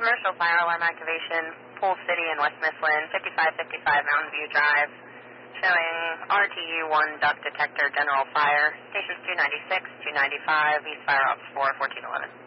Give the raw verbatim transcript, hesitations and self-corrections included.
commercial fire alarm activation, Pool City in West Mifflin, fifty-five fifty-five Mountain View Drive, showing R T U one duct detector general fire, stations two ninety-six, two ninety-five, East Fire Ops four, fourteen eleven.